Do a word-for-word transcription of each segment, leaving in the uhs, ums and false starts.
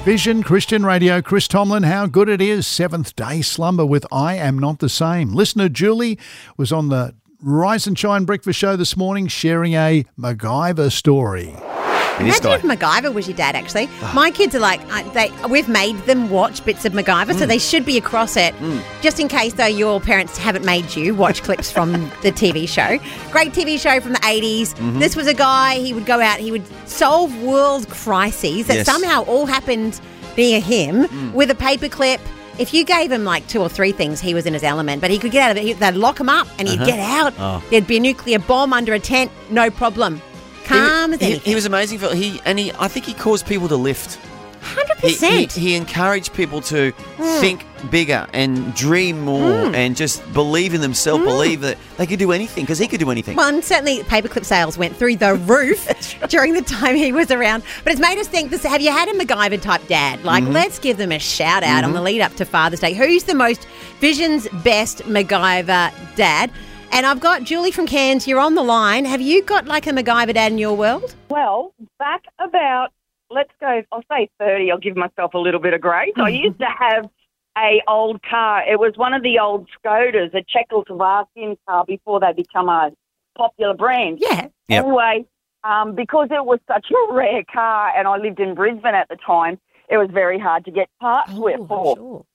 Vision Christian Radio, Chris Tomlin, how good it is. Seventh day slumber with I Am Not the Same. Listener Julie was on the Rise and Shine Breakfast Show this morning sharing a MacGyver story. Imagine if MacGyver was your dad, actually. Oh. My kids are like, uh, they we've made them watch bits of MacGyver, mm. so they should be across it. Mm. Just in case, though, your parents haven't made you watch clips from the T V show. Great T V show from the eighties. Mm-hmm. This was a guy, he would go out, he would solve world crises that yes. somehow all happened via him mm. with a paperclip. If you gave him like two or three things, he was in his element, but he could get out of it. They'd lock him up and he'd uh-huh. get out. Oh. There'd be a nuclear bomb under a tent, no problem. Calm as anything. He, he was amazing. For, he and he, I think he caused people to lift. one hundred percent. He, he, he encouraged people to mm. think bigger and dream more mm. and just believe in themselves, mm. believe that they could do anything because he could do anything. Well, and certainly paperclip sales went through the roof right. during the time he was around. But it's made us think, this, have you had a MacGyver-type dad? Like, mm-hmm. let's give them a shout-out mm-hmm. on the lead-up to Father's Day. Who's the most Vision's best MacGyver dad? And I've got Julie from Cairns. You're on the line. Have you got like a MacGyver dad in your world? Well, back about, let's go, I'll say thirty. I'll give myself a little bit of grace. I used to have a old car. It was one of the old Skodas, a Czechoslovakian car before they become a popular brand. Yeah. Yep. Anyway, um, because it was such a rare car and I lived in Brisbane at the time, it was very hard to get parts oh, with for. Sure.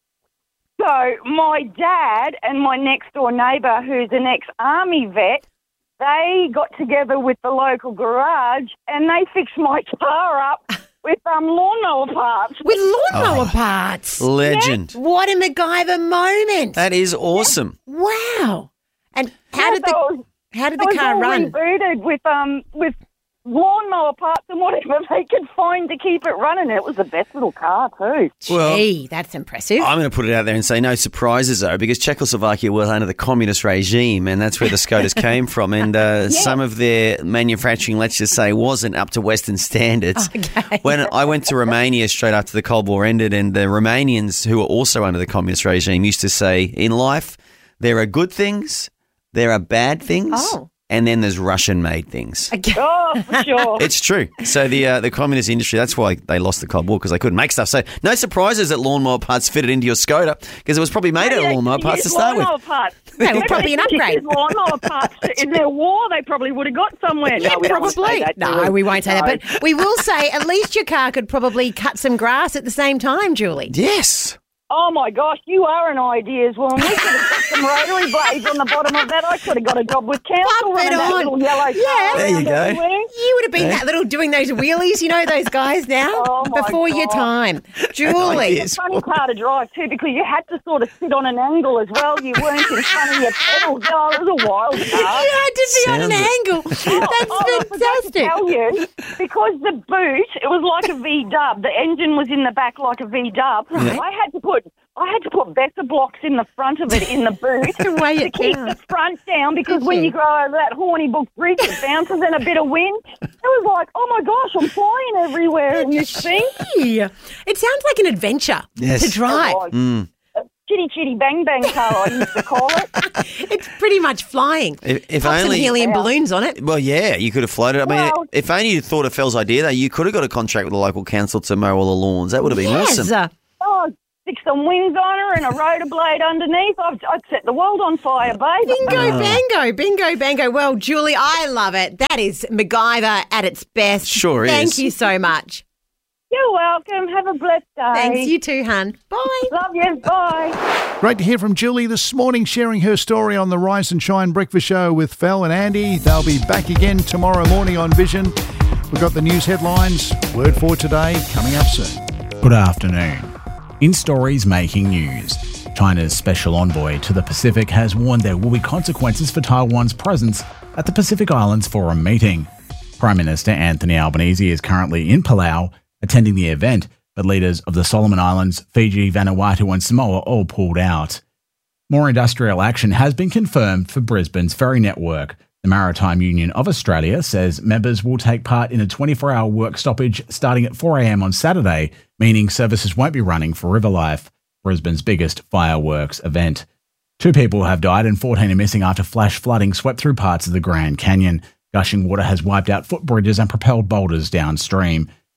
So my dad and my next-door neighbour, who's an ex-army vet, they got together with the local garage and they fixed my car up with um, lawnmower parts. With lawnmower oh, parts? Legend. Yeah. What a MacGyver moment. That is awesome. Yeah. Wow. And how yeah, did the so was, how did the car all run? rebooted with um with lawnmower parts and whatever they could find to keep it running. It was the best little car too. Well, gee, that's impressive. I'm going to put it out there and say no surprises though, because Czechoslovakia was under the communist regime and that's where the Skodas came from, and uh, yeah. some of their manufacturing, let's just say, wasn't up to Western standards. Okay. When I went to Romania straight after the Cold War ended, and the Romanians, who were also under the communist regime, used to say, in life there are good things, there are bad things. Oh. And then there's Russian-made things. Okay. Oh, for sure. It's true. So the uh, the communist industry, that's why they lost the Cold War, because they couldn't make stuff. So no surprises that lawnmower parts fitted into your Skoda, because it was probably made out of lawnmower parts to start lawnmower with. Parts. They were probably an upgrade. Lawnmower parts in their war, they probably would have got somewhere. Yeah, no, we probably. No, we won't say no. that. But we will say at least your car could probably cut some grass at the same time, Julie. Yes. Oh, my gosh, you are an ideas woman. We could have got some rotary blades on the bottom of that. I could have got a job with council Pop running it that on. little yellow car. Yeah. There you go. Everywhere. You would have been that little doing those wheelies, you know, those guys now, Oh, my before your God. time. Julie. It's a funny car to drive too, because you had to sort of sit on an angle as well. You weren't in front of your pedals. Oh, it was a wild car. You had to be on an Sounds- angle. That's Oh, I forgot to fantastic. tell you, because the boot, it was like a V-dub. The engine was in the back like a V-dub. Right. I had to put I had to put better blocks in the front of it in the boot To weigh to it keep down. the front down, because Did when you? you go over that Hornibook Bridge, it bounces in a bit of wind. It was like, oh my gosh, I'm flying everywhere in this thing. Gee. It sounds like an adventure Yes. to drive. It was. Mm. A Chitty chitty bang bang car, I used to call it. It's pretty much flying. If, if Pop some only, helium Yeah. balloons on it. well, yeah, you could have floated. I mean, Well- if only you thought of Fell's idea, though, you could have got a contract with the local council to mow all the lawns. That would have been Yes. awesome. Oh, stick some wings on her and a rotor blade underneath. I'd, I'd set the world on fire, babe. Bingo, bango, bingo, bango. Well, Julie, I love it. That is MacGyver at its best. Sure is. Thank you so much. You're welcome. Have a blessed day. Thanks, you too, hun. Bye. Love you. Bye. Great to hear from Julie this morning, sharing her story on the Rise and Shine Breakfast Show with Fel and Andy. They'll be back again tomorrow morning on Vision. We've got the news headlines, word for today, coming up soon. Good afternoon. In stories making news, China's special envoy to the Pacific has warned there will be consequences for Taiwan's presence at the Pacific Islands Forum meeting. Prime Minister Anthony Albanese is currently in Palau attending the event, but leaders of the Solomon Islands, Fiji, Vanuatu and Samoa all pulled out. More industrial action has been confirmed for Brisbane's ferry network. The Maritime Union of Australia says members will take part in a twenty-four hour work stoppage starting at four a.m. on Saturday, meaning services won't be running for Riverlife, Brisbane's biggest fireworks event. Two people have died and fourteen are missing after flash flooding swept through parts of the Grand Canyon. Gushing water has wiped out footbridges and propelled boulders downstream.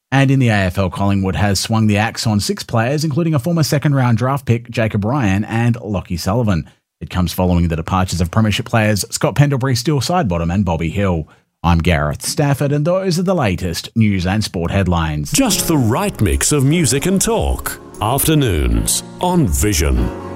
And in the A F L, Collingwood has swung the axe on six players, including a former second-round draft pick, Jacob Ryan, and Lockie Sullivan. It comes following the departures of premiership players Scott Pendlebury, Steele Sidebottom, and Bobby Hill. I'm Gareth Stafford, and those are the latest news and sport headlines. Just the right mix of music and talk. Afternoons on Vision.